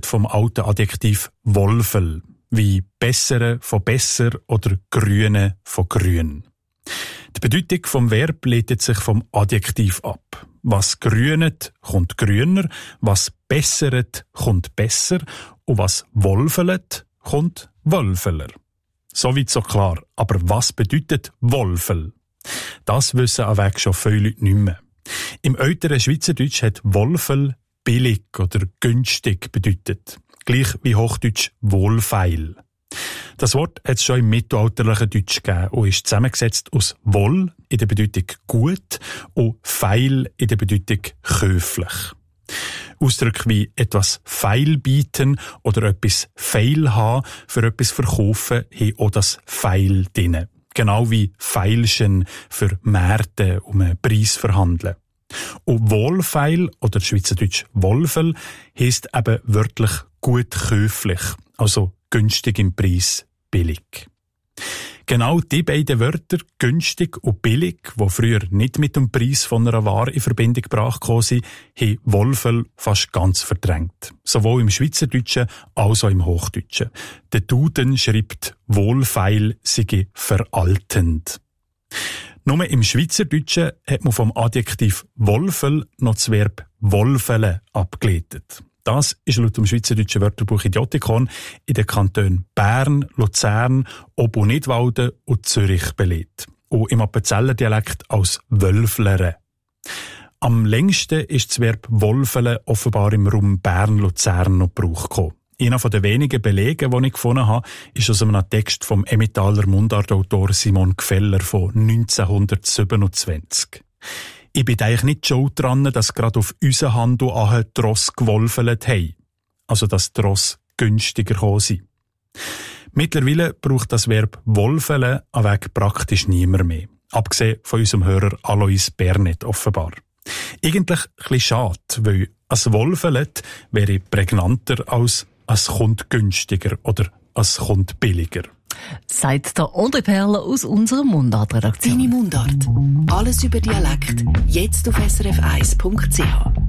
vom alten Adjektiv «wolfel», wie «bessere» von «besser» oder «grüne» von «grün». Die Bedeutung vom Verb leitet sich vom Adjektiv ab. Was grünet, kommt grüner, was besseret, kommt besser und was wolfelet, kommt wölfeler. Soweit so klar. Aber was bedeutet Wolfel? Das wissen an Weg schon viele Leute nicht mehr. Im älteren Schweizerdeutsch hat Wolfel billig oder günstig bedeutet. Gleich wie Hochdeutsch wohlfeil. Das Wort hat es schon im mittelalterlichen Deutsch gegeben und ist zusammengesetzt aus wohl in der Bedeutung gut und feil in der Bedeutung käuflich. Ausdrücke wie etwas feil bieten oder etwas feil haben, für etwas verkaufen, haben auch das feil drin. Genau wie feilschen für Märkte um einen Preis verhandeln. Und wohlfeil oder schweizerdeutsch Wolfel heisst eben wörtlich gut käuflich, also günstig im Preis, billig. Genau die beiden Wörter, günstig und billig, die früher nicht mit dem Preis von einer Ware in Verbindung gebracht sind, haben Wolfel fast ganz verdrängt. Sowohl im Schweizerdeutschen als auch im Hochdeutschen. Der Duden schreibt, wohlfeil sei veraltend. Nur im Schweizerdeutschen hat man vom Adjektiv Wolfel noch das Verb wolfele abgeleitet. Das ist laut dem Schweizerdeutschen Wörterbuch Idiotikon in den Kantonen Bern, Luzern, Ob- und Nidwalden und Zürich belegt. Und im Appenzeller Dialekt als Wölflere. Am längsten ist das Verb wolfele offenbar im Raum Bern-Luzern noch Gebrauch gekommen. Einer von den wenigen Belegen, die ich gefunden habe, ist aus einem Text vom Emmentaler Mundartautor Simon Gfeller von 1927. Ich bin eigentlich nicht schuld dran, dass gerade auf unseren Handel an die Ross gewolfelt haben. Also, dass die Ross günstiger gekommen sind. Mittlerweile braucht das Verb wolfele an Weg praktisch niemand mehr. Abgesehen von unserem Hörer Alois Bernet offenbar. Eigentlich ein bisschen schade, weil als wolfelet wäre prägnanter als es kommt günstiger oder es kommt billiger. Sagt der André Perler aus unserer Mundart-Redaktion. Deine Mundart. Alles über Dialekt. Jetzt auf srf1.ch.